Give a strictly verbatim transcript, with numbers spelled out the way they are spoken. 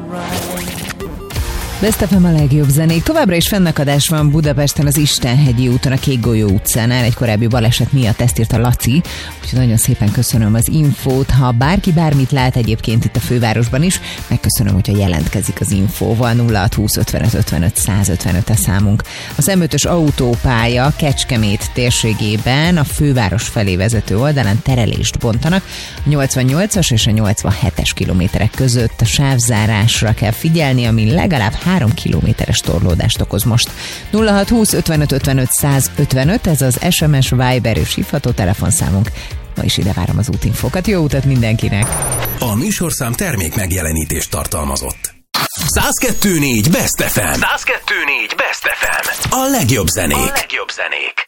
Best ef em a legjobb zenék. Továbbra is fennakadás van Budapesten az Istenhegyi úton, a Kékgolyó utcánál. Egy korábbi baleset miatt, ezt írta Laci. Úgyhogy nagyon szépen köszönöm az infót. Ha bárki bármit lát egyébként itt a fővárosban is, megköszönöm, hogyha jelentkezik az infóval. nulla hat húsz ötvenöt ötvenöt százötvenöt a számunk. Az em ötös autópálya Kecskemét térségében a főváros felé vezető oldalán terelést bontanak. A nyolcvannyolcas és a nyolcvanhetes kilométerek között a sávzárásra kell figyelni, ami legalább három kilométeres torlódást okoz most. nulla hat húsz ötvenöt ötvenöt százötvenöt, ez az es em es, Viber és hívható telefonszámunk. Ma is ide várom az útinfókat. Jó utat mindenkinek! A műsorszám termék megjelenítést tartalmazott. száz kettő négy Best ef em. száz kettő négy Best ef em. A legjobb zenék. A legjobb zenék.